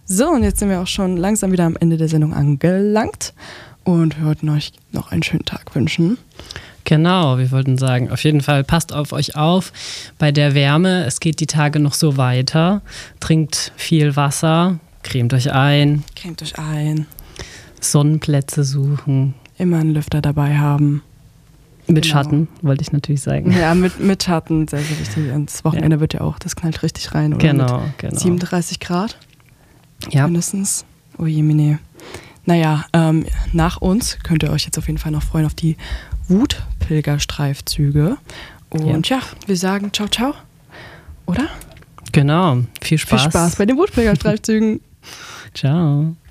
So, und jetzt sind wir auch schon langsam wieder am Ende der Sendung angelangt und wir wollten euch noch einen schönen Tag wünschen. Genau, wir wollten sagen, auf jeden Fall passt auf euch auf bei der Wärme. Es geht die Tage noch so weiter. Trinkt viel Wasser, cremt euch ein. Sonnenplätze suchen. Immer einen Lüfter dabei haben. Mit Schatten, wollte ich natürlich sagen. Ja, mit Schatten, sehr, sehr wichtig. Und das Wochenende wird ja auch, das knallt richtig rein, oder? Genau. 37 Grad? Ja. Mindestens. Oh je, mine. Naja, nach uns könnt ihr euch jetzt auf jeden Fall noch freuen auf die Wutpilgerstreifzüge. Und ja, wir sagen ciao, ciao. Oder? Genau. Viel Spaß. Viel Spaß bei den Wutpilgerstreifzügen. Ciao.